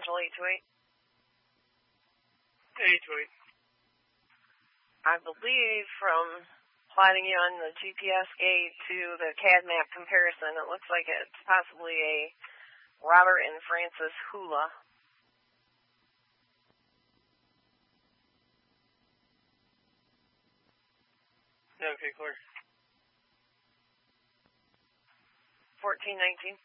Central 828. 828. I believe from plotting you on the GPS gate to the CAD map comparison, it looks like it's possibly a Robert and Francis Hula. Okay, clear. 1419.